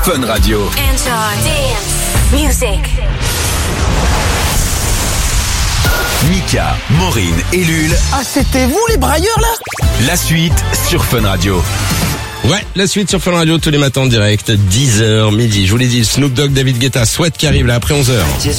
Fun Radio. Enjoy dance music. Mika, Maureen et Lul. Ah, c'était vous les brailleurs là? La suite sur Fun Radio. Ouais, la suite sur Fun Radio tous les matins en direct, 10h midi. Je vous l'ai dit, Snoop Dogg, David Guetta, Sweat qui arrive là après 11h.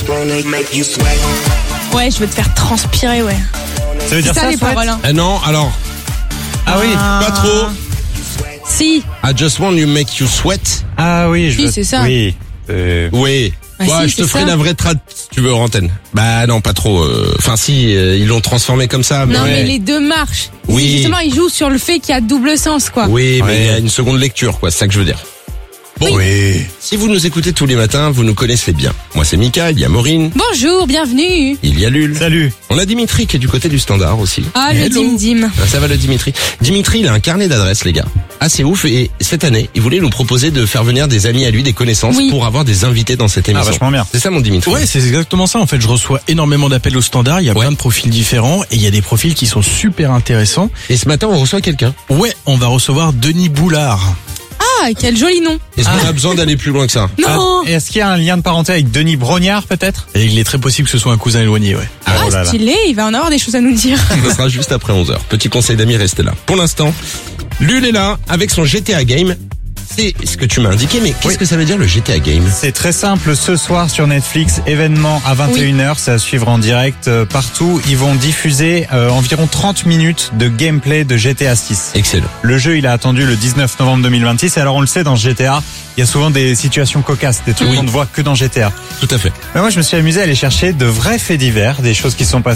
Ouais, je veux te faire transpirer, ouais. Ça veut dire C'est ça les paroles, hein. Non, alors, Ah oui. pas trop. Si. I just want to make you sweat. Ah oui, Si, c'est ça. Oui. Oui. Bah Ouais, si, je te c'est ferai ça. la vraie trad si tu veux en antenne. Bah non, pas trop. Enfin si, ils l'ont transformé comme ça. Non, ouais. mais les deux marchent. Oui. Justement, ils jouent sur le fait qu'il y a double sens, quoi. Oui, mais Ouais. il y a une seconde lecture, quoi. C'est ça que je veux dire. Bon, Oui. si vous nous écoutez tous les matins, vous nous connaissez bien. Moi, c'est Mika, il y a Maureen, Bonjour, bienvenue. il y a Lul. Salut. On a Dimitri qui est du côté du standard aussi. Ah, le Hello. dim-dim. Ah, ça va le Dimitri. Dimitri, il a un carnet d'adresses, les gars. Assez ouf. Et cette année, il voulait nous proposer de faire venir des amis à lui, des connaissances, Oui. pour avoir des invités dans cette émission. vachement bien. C'est ça, mon Dimitri. Ouais, c'est exactement ça. En fait, je reçois énormément d'appels au standard. Il y a plein de profils différents et il y a des profils qui sont super intéressants. Et ce matin, on reçoit quelqu'un. Ouais, on va recevoir Denis Boulard. Ah, quel joli nom. Est-ce qu'on a besoin d'aller plus loin que ça? Non. Et est-ce qu'il y a un lien de parenté avec Denis Brognard peut-être? Et il est très possible que ce soit un cousin éloigné, ouais. Ah, oh là là. stylé, il va en avoir des choses à nous dire. Ça sera juste après 11h. Petit conseil d'amis, restez là. Pour l'instant, Lul est là avec son GTA Game. C'est ce que tu m'as indiqué, mais qu'est-ce que ça veut dire le GTA Game? C'est très simple, ce soir sur Netflix, événement à 21h, c'est à suivre en direct partout. Ils vont diffuser environ 30 minutes de gameplay de GTA 6. Excellent. Le jeu, il a attendu le 19 novembre 2026. Et alors, on le sait, dans GTA, il y a souvent des situations cocasses, des trucs qu'on ne voit que dans GTA. Tout à fait. Mais moi, je me suis amusé à aller chercher de vrais faits divers, des choses qui sont passées